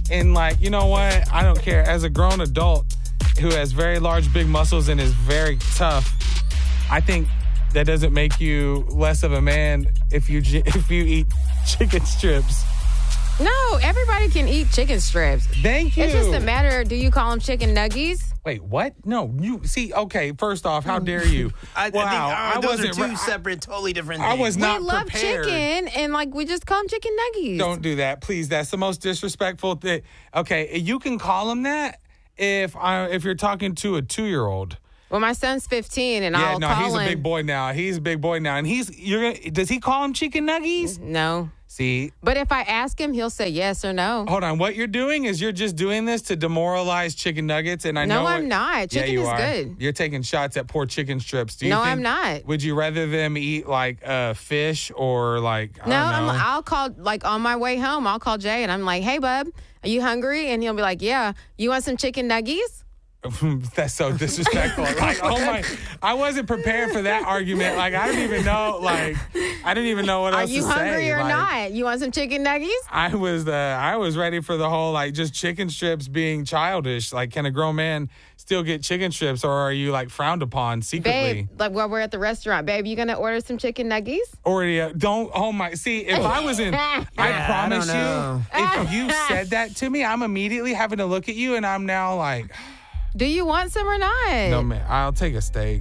And like, you know what? I don't care. As a grown adult who has very large, big muscles and is very tough, I think that doesn't make you less of a man if you eat chicken strips. No, everybody can eat chicken strips. Thank you. It's just a matter, do you call them chicken nuggies? Wait, what? No, you see. Okay, first off, how dare you? I think those are two separate, totally different things. I was not we love prepared. chicken, and like we just call them chicken nuggies. Don't do that, please. That's the most disrespectful thing. Okay, you can call them that if you're talking to a 2-year-old. Well, my son's 15, and I'll call him. He's a big boy now. He's a big boy now, and does he call them chicken nuggies? No. See? But if I ask him, he'll say yes or no. Hold on. What you're doing is you're just doing this to demoralize chicken nuggets, and I know. No, I'm not. Chicken is good. You're taking shots at poor chicken strips. No, I'm not. Would you rather them eat like fish or like? I don't know. I'll call like on my way home. I'll call Jay and I'm like, "Hey, bub, are you hungry?" And he'll be like, "Yeah. You want some chicken nuggies?" That's so disrespectful. Like, oh my! I wasn't prepared for that argument. Like, I didn't even know. Like, I didn't even know what else to say. Are you hungry or like, not? You want some chicken nuggies? I was ready for the whole like just chicken strips being childish. Like, can a grown man still get chicken strips, or are you like frowned upon secretly? Babe, like while we're at the restaurant, babe, you gonna order some chicken nuggies? Or don't. Oh my! See, if I was in, I promise you, if you said that to me, I'm immediately having to look at you, and I'm now like. Do you want some or not? No, man. I'll take a steak.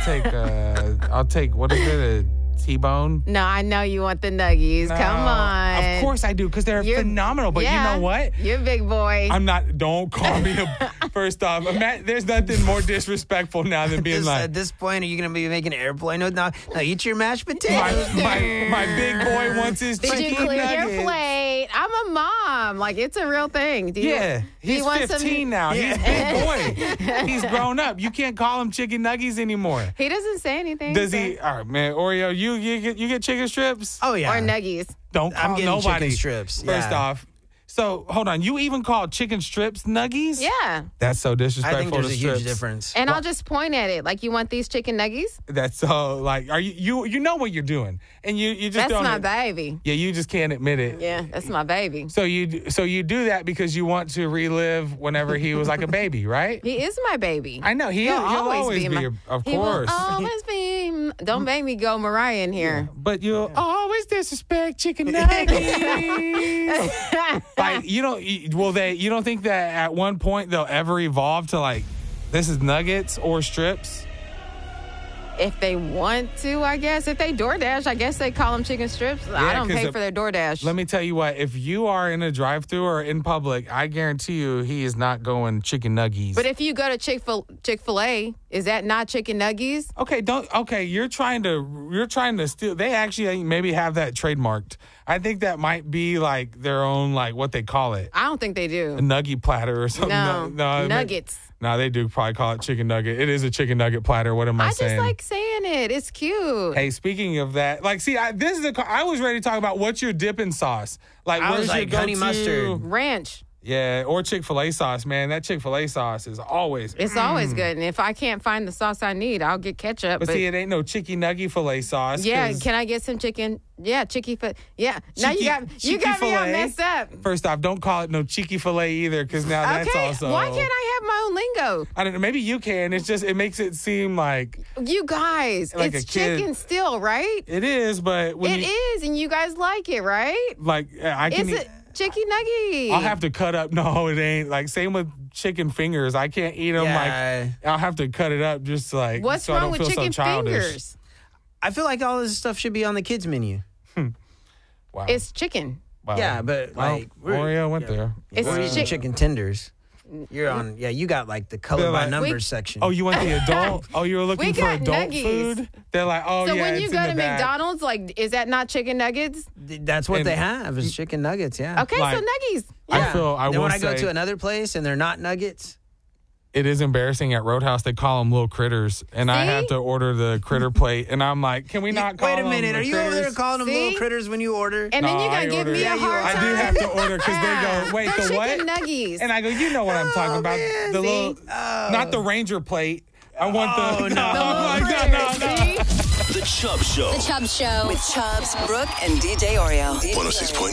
I'll take what is it? A T-bone? No, I know you want the nuggies. No, Come on. Of course I do, because they're phenomenal. But you know what? You're a big boy. I'm not. Don't call me first off. There's nothing more disrespectful now than being like. At this point, are you going to be making airplane? No, eat your mashed potatoes. My big boy wants his chicken nuggets. Did you clear nuggets. your plate? I'm a mom. Like, it's a real thing. He's 15 now. Yeah. He's a big boy. He's grown up. You can't call him chicken nuggies anymore. He doesn't say anything. Does he? All right, man. Oreo, you get chicken strips? Oh, yeah. Or nuggies. Don't call I'm getting nobody. chicken strips. First off. So, hold on. You even call chicken strips nuggies? Yeah. That's so disrespectful. I think there's to a strips. huge difference. And I'll just point at it. Like, you want these chicken nuggies? That's so, like, are you know what you're doing. And you just That's don't. my baby. Yeah, you just can't admit it. Yeah, that's my baby. So you do that because you want to relive whenever he was like a baby, right? He is my baby. I know. He'll always be of He will course. always be. Don't make me go Mariah in here. But you'll always disrespect chicken nuggets. Like, you don't think that at one point they'll ever evolve to like, this is nuggets or strips? If they want to, I guess. If they DoorDash, I guess they call them chicken strips. I don't pay for their DoorDash. Let me tell you what, if you are in a drive-thru or in public, I guarantee you he is not going chicken nuggies. But if you go to Chick-fil-A, is that not chicken nuggies? You're trying to steal. They actually maybe have that trademarked. I think that might be like their own, like what they call it. I don't think they do. A nugget platter or something. No, nuggets. No, they do probably call it chicken nugget. It is a chicken nugget platter. What am I saying? I just like saying it. It's cute. Hey, speaking of that, like, see, I was ready to talk about what's your dipping sauce. Like, I where's was like your honey go-to? mustard. Ranch. Yeah, or Chick-fil-A sauce, man. That Chick-fil-A sauce is always. It's always good. And if I can't find the sauce I need, I'll get ketchup. But see, it ain't no chicky nuggy filet sauce. Yeah, can I get some chicken? Yeah, chicky filet. Yeah. Now you got me all messed up. First off, don't call it no cheeky filet either, because now that's also. Why can't I have my own lingo? I don't know. Maybe you can. It's just, it makes it seem like. You guys, like it's chicken still, right? It is, but when it is, and you guys like it, right? Like, I can. It's a chicky nugget. I'll have to cut up. No, it ain't. Like, same with chicken fingers. I can't eat them. Yeah. Like, I'll have to cut it up just like. What's so wrong I don't with feel chicken so childish. fingers? I feel like all this stuff should be on the kids' menu. Wow. It's chicken. Wow. Yeah, but like Oreo went there. It's we're eating chicken tenders. You're on. Yeah, you got like the color by numbers section. Oh, you want the adult? Oh, you were looking for adult food? They're like, oh, so yeah. So when you it's go in to the back. McDonald's, like, is that not chicken nuggets? That's what they have is chicken nuggets. Yeah. Okay, Like, so nuggies. I feel. I then will when I go say to another place and they're not nuggets. it is embarrassing at Roadhouse. They call them little critters, and I have to order the critter plate, and I'm like, can we not call them? Wait a minute, the are you over there critters? calling them little critters when you order? And then you gotta give me a hard time. I do have to order because they go, wait, They're the what? chicken nuggies. And I go, you know what I'm talking about? man, The see? little, not the Ranger plate. I want the. no. I'm like, no. The Chubb Show. The Chubb Show. With Chubbs, Brooke, and DJ Oreo. 106.9